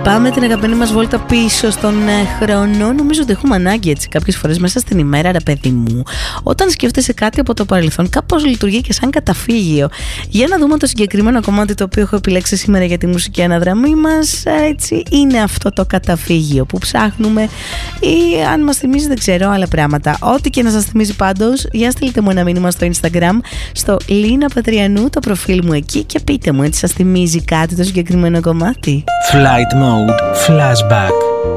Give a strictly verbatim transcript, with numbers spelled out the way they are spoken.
Πάμε την αγαπημένη μας βόλτα πίσω στον χρόνο. Νομίζω ότι έχουμε ανάγκη έτσι κάποιες φορές μέσα στην ημέρα, ρε παιδί μου. Όταν σκέφτεσαι κάτι από το παρελθόν, κάπως λειτουργεί και σαν καταφύγιο. Για να δούμε το συγκεκριμένο κομμάτι το οποίο έχω επιλέξει σήμερα για τη μουσική αναδραμή μας. Έτσι, είναι αυτό το καταφύγιο που ψάχνουμε, ή αν μας θυμίζει, δεν ξέρω, άλλα πράγματα. Ό,τι και να σας θυμίζει πάντως, για στείλτε μου ένα μήνυμα στο Instagram, στο Λίνα Πατριανού, το προφίλ μου εκεί, και πείτε μου, έτσι σας θυμίζει κάτι το συγκεκριμένο κομμάτι. Flight Mode Flashback.